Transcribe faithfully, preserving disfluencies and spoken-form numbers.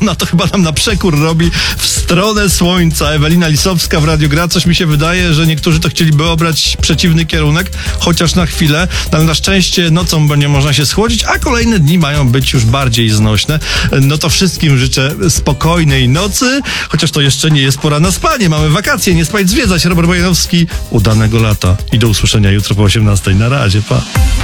ona to chyba nam na przekór robi w stronę słońca. Ewelina Lisowska w Radiu Gra. Coś mi się wydaje, że niektórzy to chcieliby obrać przeciwny kierunek, chociaż na chwilę, ale na szczęście nocą będzie można się schłodzić, a kolejne dni mają być już bardziej znośne. No to wszystkim życzę spokojnej nocy, chociaż to jeszcze nie jest pora na spanie. Mamy wakacje, nie spać, zwiedzać. Robert Bojanowski, udanego lata i do usłyszenia jutro po osiemnastej. Na razie, pa.